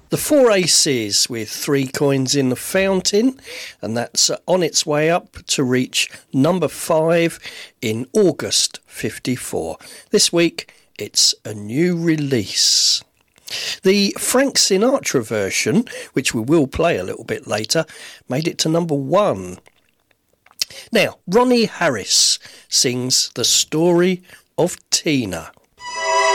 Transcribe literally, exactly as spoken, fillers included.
The Four Aces with Three Coins in the Fountain, and that's on its way up to reach number five in August fifty-four. This week, it's a new release. The Frank Sinatra version, which we will play a little bit later, made it to number one. Now, Ronnie Harris sings The Story of Tina.